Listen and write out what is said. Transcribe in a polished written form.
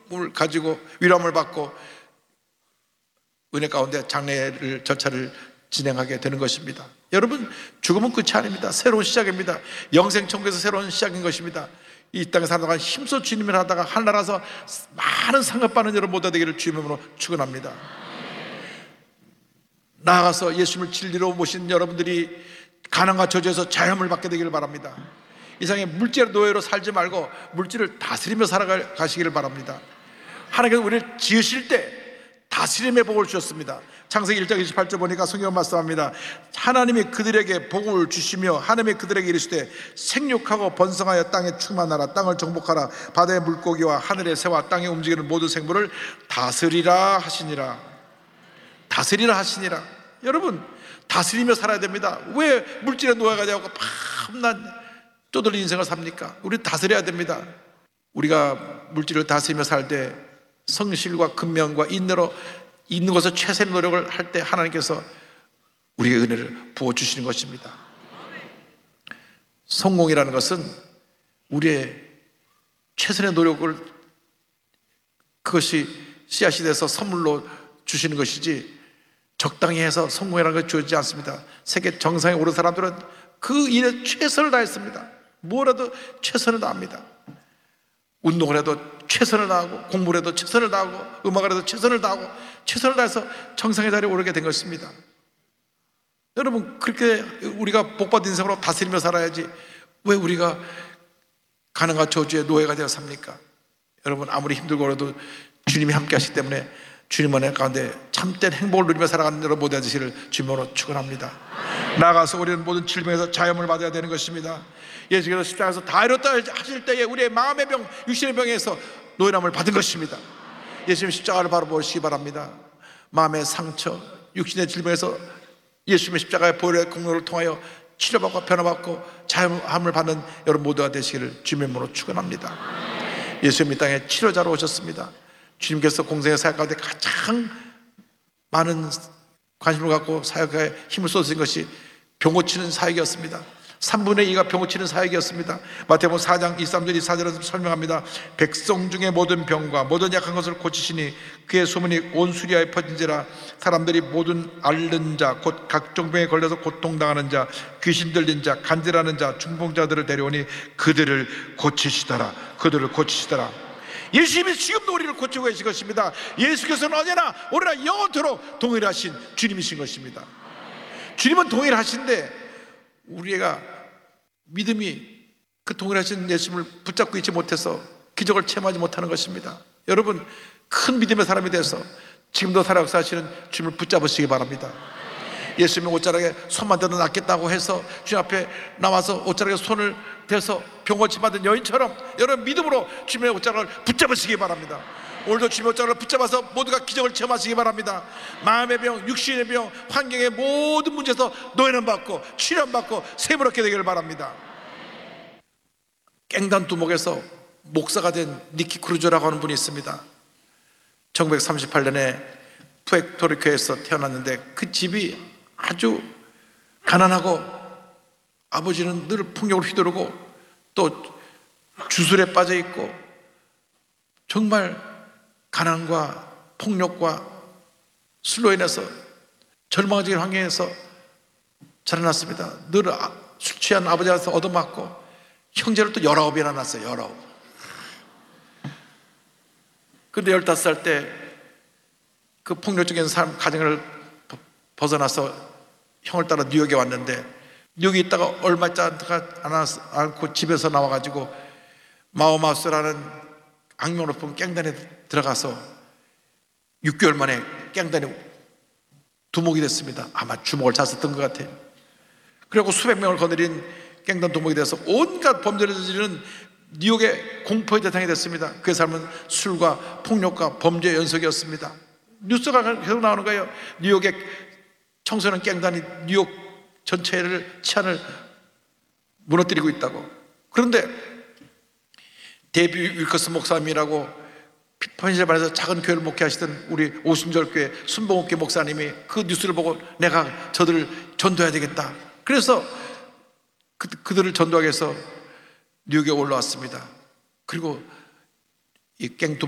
가지고 위로함을 받고 은혜 가운데 장례를 절차를 진행하게 되는 것입니다. 여러분, 죽음은 끝이 아닙니다. 새로운 시작입니다. 영생천국에서 새로운 시작인 것입니다. 이 땅에 살다가 힘써 주님을 하다가 하늘나라에서 많은 상급받는 여러분 모두 되기를 주님으로 축원합니다. 나아가서 예수님을 진리로 모신 여러분들이 가난과 저주에서 자유함을 받게 되기를 바랍니다. 이상의 물질의 노예로 살지 말고 물질을 다스리며 살아가시기를 바랍니다. 하나님께서 우리를 지으실 때 다스림의 복을 주셨습니다. 창세기 1장 28절 보니까 성경 말씀합니다. 하나님이 그들에게 복을 주시며 하나님이 그들에게 이르시되 생육하고 번성하여 땅에 충만하라. 땅을 정복하라. 바다의 물고기와 하늘의 새와 땅에 움직이는 모든 생물을 다스리라 하시니라. 다스리라 하시니라. 여러분, 다스리며 살아야 됩니다. 왜 물질의 노예가 되고 밤낮 쪼들린 인생을 삽니까? 우리 다스려야 됩니다. 우리가 물질을 다스리며 살 때 성실과 근면과 인내로 있는 것을 최선의 노력을 할 때 하나님께서 우리의 은혜를 부어주시는 것입니다. 성공이라는 것은 우리의 최선의 노력을 그것이 씨앗이 돼서 선물로 주시는 것이지 적당히 해서 성공이라는 걸 주지 않습니다. 세계 정상에 오른 사람들은 그 일에 최선을 다했습니다. 뭐라도 최선을 다합니다. 운동을 해도 최선을 다하고 공부를 해도 최선을 다하고 음악을 해도 최선을 다하고 최선을 다해서 정상의 자리에 오르게 된 것입니다. 여러분, 그렇게 우리가 복받은 인생으로 다스리며 살아야지 왜 우리가 가난과 저주의 노예가 되어 삽니까? 여러분, 아무리 힘들고 그래도 주님이 함께 하시기 때문에 주님 은혜 가운데 참된 행복을 누리며 살아가는 여러분 모두 되시기를 주님으로 축원합니다. 나아가서 우리는 모든 질병에서 자유함을 받아야 되는 것입니다. 예수께서 십자가에서 다 이뤘다 하실 때에 우리의 마음의 병, 육신의 병에서 노예함을 받은 것입니다. 예수님 십자가를 바라보시기 바랍니다. 마음의 상처, 육신의 질병에서 예수님의 십자가의 보혈의 공로를 통하여 치료받고 변화받고 자유함을 받는 여러분 모두가 되시기를 주님의 이름으로 축원합니다. 예수님 이 땅에 치료자로 오셨습니다. 주님께서 공생의 사역 가운데 가장 많은 관심을 갖고 사역에 힘을 쏟으신 것이 병 고치는 사역이었습니다. 3분의 2가 병 고치는 사역이었습니다. 마태복음 4장 23절 24절에서 설명합니다. 백성 중에 모든 병과 모든 약한 것을 고치시니 그의 소문이 온 수리아에 퍼진지라. 사람들이 모든 앓는 자 곧 각종 병에 걸려서 고통당하는 자 귀신 들린 자 간질하는 자 중풍자들을 데려오니 그들을 고치시더라. 그들을 고치시더라. 예수님이 지금도 우리를 고치고 계신 것입니다. 예수께서는 언제나 오늘나 영원토록 동일하신 주님이신 것입니다. 주님은 동일하신데 우리가 믿음이 그 동일하신 예수님을 붙잡고 있지 못해서 기적을 체험하지 못하는 것입니다. 여러분, 큰 믿음의 사람이 돼서 지금도 살아역사하시는 주님을 붙잡으시기 바랍니다. 예수님이 옷자락에 손만 대도 낫겠다고 해서 주님 앞에 나와서 옷자락에 손을 대서 병고침 받은 여인처럼 여러분 믿음으로 주님의 옷자락을 붙잡으시기 바랍니다. 오늘도 주님의 옷자락을 붙잡아서 모두가 기적을 체험하시기 바랍니다. 마음의 병, 육신의 병, 환경의 모든 문제에서 노예는 받고 치료받고 세무롭게 되기를 바랍니다. 깽단 두목에서 목사가 된 니키 크루저라고 하는 분이 있습니다. 1938년에 푸에르토리코에서 태어났는데 그 집이 아주 가난하고 아버지는 늘 폭력을 휘두르고 또 주술에 빠져 있고 정말 가난과 폭력과 술로 인해서 절망적인 환경에서 자라났습니다. 늘 술 취한 아버지한테 얻어맞고 형제를 또 19이나 낳았어요. 19. 그런데 15살 때 그 폭력적인 삶 가정을 벗어나서 형을 따라 뉴욕에 왔는데 뉴욕에 있다가 얼마 있지 않고 집에서 나와가지고 마오마우스라는 악명 높은 깽단에 들어가서 6개월 만에 깽단에 두목이 됐습니다. 아마 주먹을 잤었던 것 같아요. 그리고 수백 명을 거느린 깽단 두목이 돼서 온갖 범죄를 저지르는 뉴욕의 공포의 대상이 됐습니다. 그의 삶은 술과 폭력과 범죄의 연속이었습니다. 뉴스가 계속 나오는 거예요. 뉴욕의 청소년 깽단이 뉴욕 전체를 치안을 무너뜨리고 있다고. 그런데 데이비 윌커스 목사님이라고 펜실베니아에서 작은 교회를 목회하시던 우리 오순절교회 순복음교회 목사님이 그 뉴스를 보고 내가 저들을 전도해야 되겠다. 그래서 그들을 전도하기 위해서 뉴욕에 올라왔습니다. 그리고 이